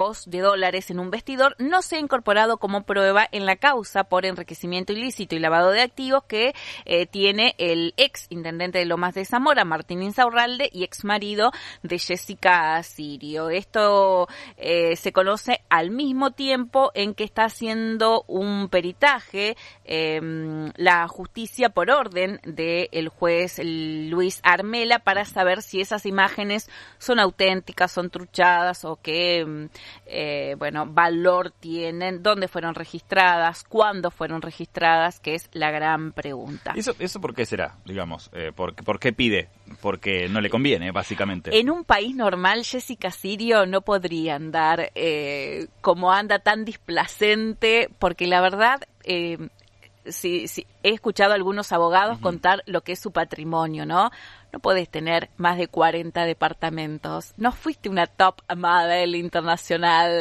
sacos de dólares en un vestidor no se ha incorporado como prueba en la causa por enriquecimiento ilícito y lavado de activos que tiene el ex intendente de Lomas de Zamora, Martín Insaurralde, y ex marido de Jessica Sirio. Esto se conoce al mismo tiempo en que está haciendo un peritaje la justicia por orden del juez Luis Armela para saber si esas imágenes son auténticas, son truchadas o qué valor tienen, dónde fueron registradas, cuándo fueron registradas, que es la gran pregunta. ¿Eso por qué será, digamos? ¿Por qué pide? Porque no le conviene, básicamente. En un país normal, Jessica Sirio no podría andar como anda, tan displacente, porque la verdad... Sí, he escuchado a algunos abogados contar lo que es su patrimonio, ¿no? No podés tener más de 40 departamentos. No fuiste una top model internacional.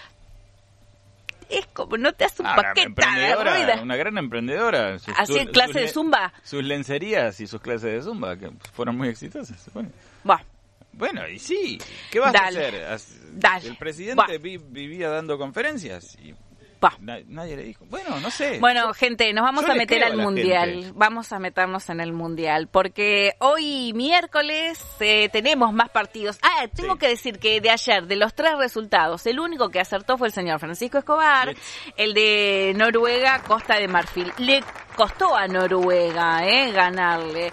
Es como, no te haces un paquete de ruidas. Una gran emprendedora. ¿Así clase de zumba? Sus lencerías y sus clases de zumba, que fueron muy exitosas. Bueno, y sí, ¿qué vas a hacer? El presidente vivía dando conferencias y... nadie le dijo. Bueno, no sé. Bueno, gente, nos vamos a meter al Mundial. Vamos a meternos en el Mundial. Porque hoy miércoles tenemos más partidos. Tengo que decir que de ayer, de los 3 resultados, el único que acertó fue el señor Francisco Escobar. El de Noruega, Costa de Marfil. Le costó a Noruega ganarle.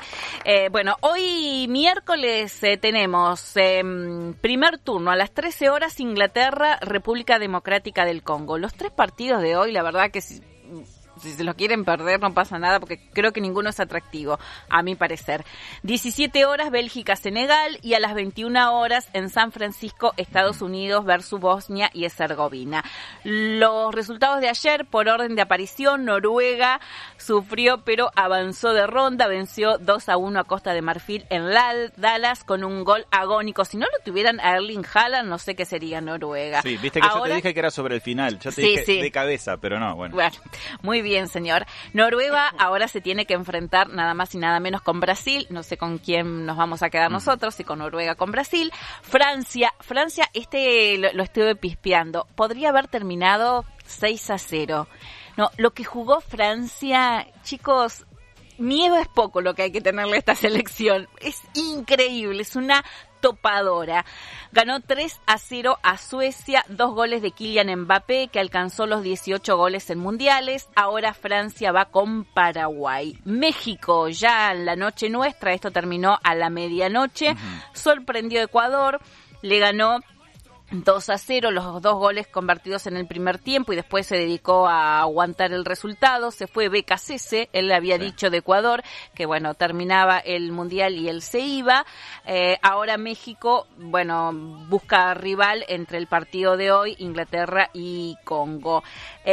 Hoy miércoles tenemos primer turno a las 13 horas, Inglaterra, República Democrática del Congo. Los 3 partidos de hoy, la verdad que si se lo quieren perder no pasa nada, porque creo que ninguno es atractivo, a mi parecer. 17 horas, Bélgica-Senegal, y a las 21 horas en San Francisco, Estados Unidos versus Bosnia y Herzegovina. Los resultados de ayer, por orden de aparición, Noruega sufrió pero avanzó de ronda, venció 2-1 a Costa de Marfil en Dallas con un gol agónico. Si no lo tuvieran a Erling Haaland, no sé qué sería Noruega. Sí, viste que yo te dije que era sobre el final, yo te dije de cabeza, pero no, bueno, muy bien, señor. Noruega ahora se tiene que enfrentar nada más y nada menos con Brasil. No sé con quién nos vamos a quedar nosotros, si con Noruega o con Brasil. Francia, lo estuve pispeando. Podría haber terminado 6-0. No, lo que jugó Francia, chicos, miedo es poco lo que hay que tenerle a esta selección. Es increíble, es una topadora. Ganó 3-0 a Suecia, 2 goles de Kylian Mbappé, que alcanzó los 18 goles en mundiales. Ahora Francia va con Paraguay. México, ya en la noche nuestra, esto terminó a la medianoche, sorprendió a Ecuador, le ganó 2-0, los 2 goles convertidos en el primer tiempo, y después se dedicó a aguantar el resultado. Se fue Becasese, él le había dicho de Ecuador que terminaba el Mundial y él se iba. Ahora México, busca rival entre el partido de hoy, Inglaterra y Congo.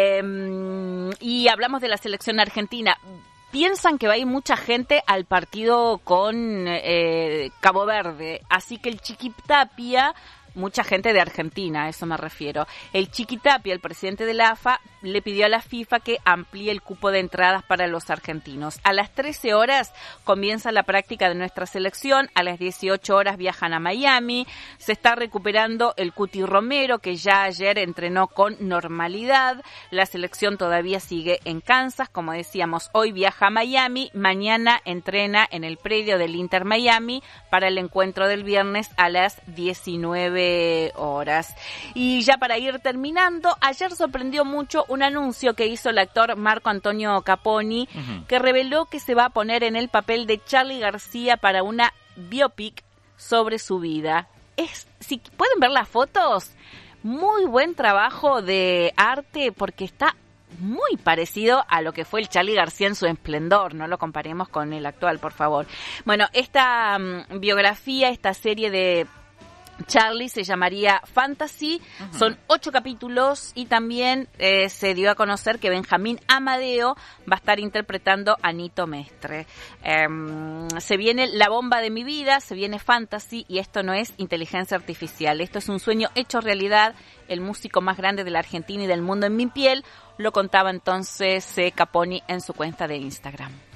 Y hablamos de la selección argentina. Piensan que va a ir mucha gente al partido con Cabo Verde, así que el Chiqui Tapia, mucha gente de Argentina, a eso me refiero. El Chiqui Tapia, el presidente de la AFA, le pidió a la FIFA que amplíe el cupo de entradas para los argentinos. A las 13 horas comienza la práctica de nuestra selección, a las 18 horas viajan a Miami, se está recuperando el Cuti Romero, que ya ayer entrenó con normalidad. La selección todavía sigue en Kansas, como decíamos, hoy viaja a Miami, mañana entrena en el predio del Inter Miami para el encuentro del viernes a las 19 horas. Y ya para ir terminando, ayer sorprendió mucho un anuncio que hizo el actor Marco Antonio Caponi, que reveló que se va a poner en el papel de Charly García para una biopic sobre su vida. Si pueden ver las fotos, muy buen trabajo de arte, porque está muy parecido a lo que fue el Charly García en su esplendor. No lo comparemos con el actual, por favor. Bueno, esta biografía, esta serie de Charly se llamaría Fantasy, son 8 capítulos, y también se dio a conocer que Benjamín Amadeo va a estar interpretando a Nito Mestre. Se viene La bomba de mi vida, se viene Fantasy, y esto no es inteligencia artificial, esto es un sueño hecho realidad. El músico más grande de la Argentina y del mundo en mi piel, lo contaba entonces Caponi en su cuenta de Instagram.